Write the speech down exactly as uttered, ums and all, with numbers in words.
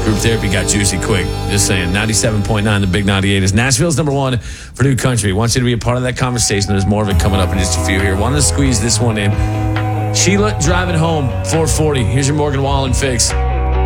Group therapy got juicy quick. Just saying. ninety-seven point nine, the Big ninety-eight is Nashville's number one for new country. Wants you to be a part of that conversation. There's more of it coming up in just a few here. Wanted to squeeze this one in. Sheila driving home, four forty. Here's your Morgan Wallen fix.